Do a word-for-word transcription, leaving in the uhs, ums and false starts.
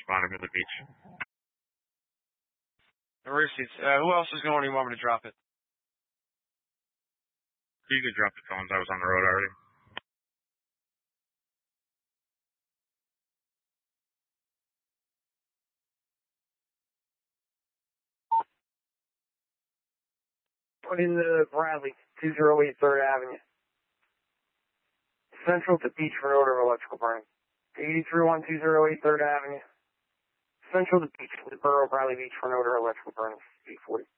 responding to the beach. The rear seats. Uh, who else is going? You want me to drop it? You could drop the phones. I was on the road already. Put in the Bradley, two oh eight third Avenue. Central to beach for an odor of electrical burning. eighty-three one two oh eight third Avenue. Central to beach, the Borough Bradley Beach for an odor of electrical burning. eight forty.